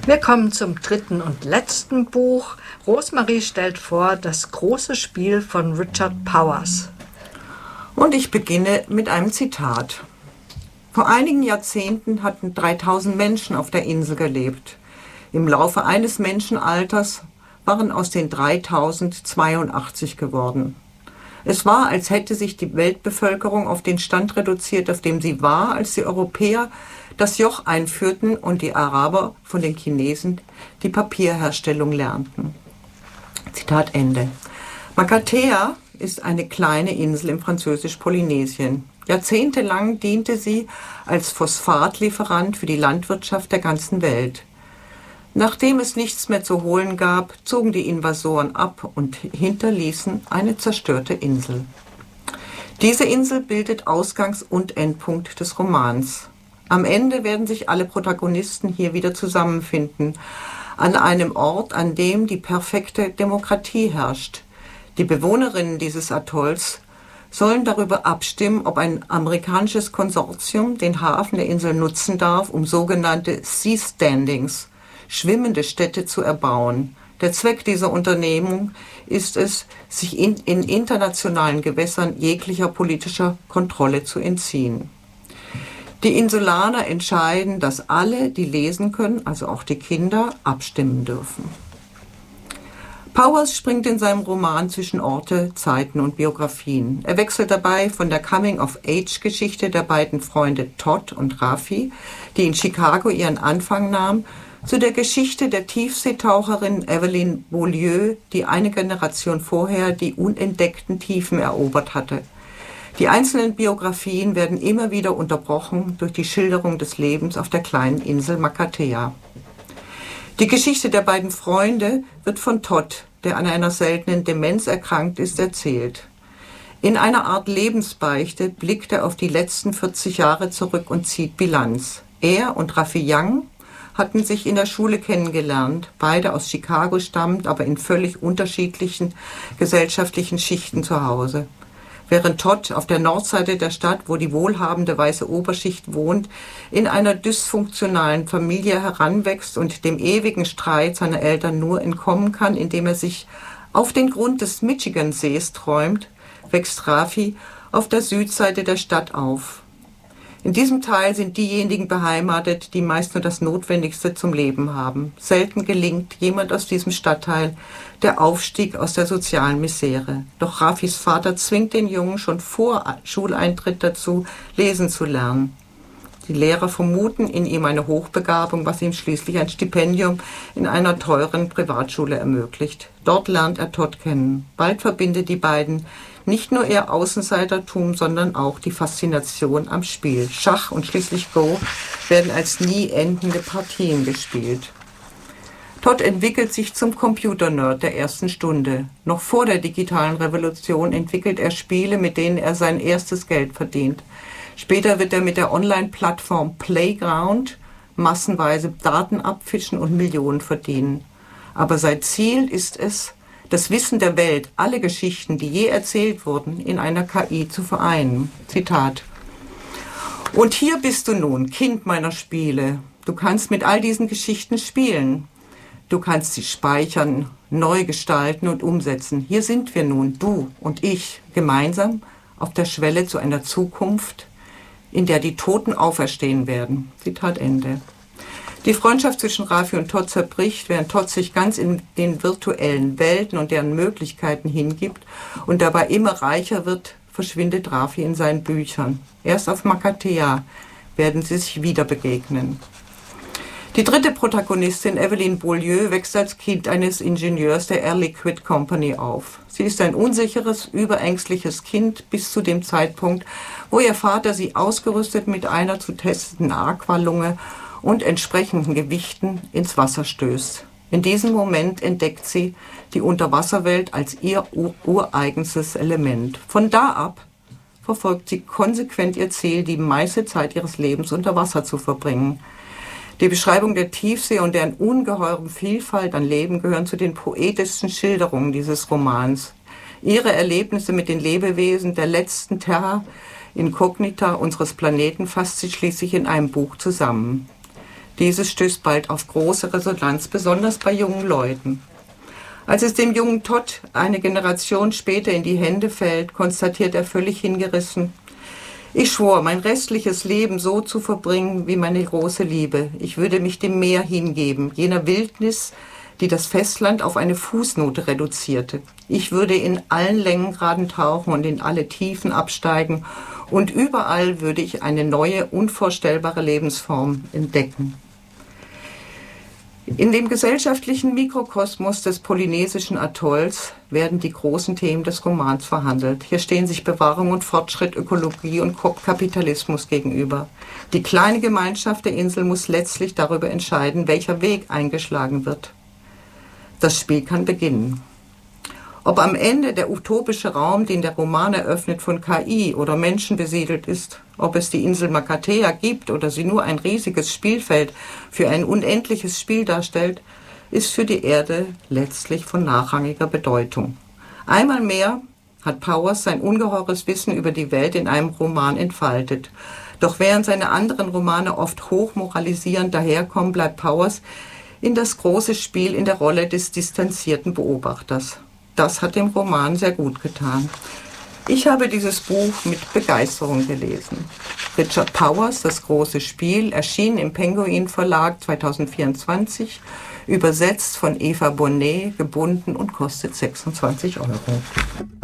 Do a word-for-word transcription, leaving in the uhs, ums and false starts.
Wir kommen zum dritten und letzten Buch. Rosemarie stellt vor das große Spiel von Richard Powers. Und ich beginne mit einem Zitat. Vor einigen Jahrzehnten hatten dreitausend Menschen auf der Insel gelebt. Im Laufe eines Menschenalters waren aus den dreitausend zweiundachtzig geworden. Es war, als hätte sich die Weltbevölkerung auf den Stand reduziert, auf dem sie war, als die Europäer das Joch einführten und die Araber von den Chinesen die Papierherstellung lernten. Zitat Ende. Makatea ist eine kleine Insel im französisch-Polynesien. Jahrzehntelang diente sie als Phosphatlieferant für die Landwirtschaft der ganzen Welt. Nachdem es nichts mehr zu holen gab, zogen die Invasoren ab und hinterließen eine zerstörte Insel. Diese Insel bildet Ausgangs- und Endpunkt des Romans. Am Ende werden sich alle Protagonisten hier wieder zusammenfinden, an einem Ort, an dem die perfekte Demokratie herrscht. Die Bewohnerinnen dieses Atolls sollen darüber abstimmen, ob ein amerikanisches Konsortium den Hafen der Insel nutzen darf, um sogenannte Sea Standings, schwimmende Städte, zu erbauen. Der Zweck dieser Unternehmung ist es, sich in, in internationalen Gewässern jeglicher politischer Kontrolle zu entziehen. Die Insulaner entscheiden, dass alle, die lesen können, also auch die Kinder, abstimmen dürfen. Powers springt in seinem Roman zwischen Orte, Zeiten und Biografien. Er wechselt dabei von der Coming-of-Age-Geschichte der beiden Freunde Todd und Rafi, die in Chicago ihren Anfang nahm, zu der Geschichte der Tiefseetaucherin Evelyn Beaulieu, die eine Generation vorher die unentdeckten Tiefen erobert hatte. Die einzelnen Biografien werden immer wieder unterbrochen durch die Schilderung des Lebens auf der kleinen Insel Makatea. Die Geschichte der beiden Freunde wird von Todd, der an einer seltenen Demenz erkrankt ist, erzählt. In einer Art Lebensbeichte blickt er auf die letzten vierzig Jahre zurück und zieht Bilanz. Er und Rafi Young hatten sich in der Schule kennengelernt, beide aus Chicago stammend, aber in völlig unterschiedlichen gesellschaftlichen Schichten zu Hause. Während Todd auf der Nordseite der Stadt, wo die wohlhabende weiße Oberschicht wohnt, in einer dysfunktionalen Familie heranwächst und dem ewigen Streit seiner Eltern nur entkommen kann, indem er sich auf den Grund des Michigansees träumt, wächst Rafi auf der Südseite der Stadt auf. In diesem Teil sind diejenigen beheimatet, die meist nur das Notwendigste zum Leben haben. Selten gelingt jemand aus diesem Stadtteil der Aufstieg aus der sozialen Misere. Doch Rafis Vater zwingt den Jungen schon vor Schuleintritt dazu, lesen zu lernen. Die Lehrer vermuten in ihm eine Hochbegabung, was ihm schließlich ein Stipendium in einer teuren Privatschule ermöglicht. Dort lernt er Todd kennen. Bald verbindet die beiden nicht nur ihr Außenseitertum, sondern auch die Faszination am Spiel. Schach und schließlich Go werden als nie endende Partien gespielt. Todd entwickelt sich zum Computernerd der ersten Stunde. Noch vor der digitalen Revolution entwickelt er Spiele, mit denen er sein erstes Geld verdient. Später wird er mit der Online-Plattform Playground massenweise Daten abfischen und Millionen verdienen. Aber sein Ziel ist es, das Wissen der Welt, alle Geschichten, die je erzählt wurden, in einer K I zu vereinen. Zitat. Und hier bist du nun, Kind meiner Spiele. Du kannst mit all diesen Geschichten spielen. Du kannst sie speichern, neu gestalten und umsetzen. Hier sind wir nun, du und ich, gemeinsam auf der Schwelle zu einer Zukunft, in der die Toten auferstehen werden. Zitat Ende. Die Freundschaft zwischen Rafi und Todd zerbricht, während Todd sich ganz in den virtuellen Welten und deren Möglichkeiten hingibt und dabei immer reicher wird, verschwindet Rafi in seinen Büchern. Erst auf Makatea werden sie sich wieder begegnen. Die dritte Protagonistin, Evelyn Beaulieu, wächst als Kind eines Ingenieurs der Air Liquide Company auf. Sie ist ein unsicheres, überängstliches Kind bis zu dem Zeitpunkt, wo ihr Vater sie ausgerüstet mit einer zu testenden Aqualunge und entsprechenden Gewichten ins Wasser stößt. In diesem Moment entdeckt sie die Unterwasserwelt als ihr ureigenstes Element. Von da ab verfolgt sie konsequent ihr Ziel, die meiste Zeit ihres Lebens unter Wasser zu verbringen. Die Beschreibung der Tiefsee und deren ungeheuren Vielfalt an Leben gehören zu den poetischsten Schilderungen dieses Romans. Ihre Erlebnisse mit den Lebewesen der letzten Terra Incognita unseres Planeten fasst sie schließlich in einem Buch zusammen. Dieses stößt bald auf große Resonanz, besonders bei jungen Leuten. Als es dem jungen Todd eine Generation später in die Hände fällt, konstatiert er völlig hingerissen: Ich schwor, mein restliches Leben so zu verbringen wie meine große Liebe. Ich würde mich dem Meer hingeben, jener Wildnis, die das Festland auf eine Fußnote reduzierte. Ich würde in allen Längengraden tauchen und in alle Tiefen absteigen, und überall würde ich eine neue, unvorstellbare Lebensform entdecken. In dem gesellschaftlichen Mikrokosmos des polynesischen Atolls werden die großen Themen des Romans verhandelt. Hier stehen sich Bewahrung und Fortschritt, Ökologie und Kapitalismus gegenüber. Die kleine Gemeinschaft der Insel muss letztlich darüber entscheiden, welcher Weg eingeschlagen wird. Das Spiel kann beginnen. Ob am Ende der utopische Raum, den der Roman eröffnet, von K I oder Menschen besiedelt ist, ob es die Insel Makatea gibt oder sie nur ein riesiges Spielfeld für ein unendliches Spiel darstellt, ist für die Erde letztlich von nachrangiger Bedeutung. Einmal mehr hat Powers sein ungeheures Wissen über die Welt in einem Roman entfaltet. Doch während seine anderen Romane oft hochmoralisierend daherkommen, bleibt Powers in das große Spiel in der Rolle des distanzierten Beobachters. Das hat dem Roman sehr gut getan. Ich habe dieses Buch mit Begeisterung gelesen. Richard Powers, Das große Spiel, erschien im Penguin Verlag zweitausendvierundzwanzig, übersetzt von Eva Bonnet, gebunden und kostet sechsundzwanzig Euro.